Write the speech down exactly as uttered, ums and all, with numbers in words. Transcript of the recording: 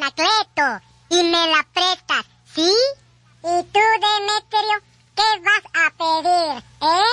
Anacleto y me la prestas, ¿sí? Y tú, Demetrio, ¿qué vas a pedir, eh?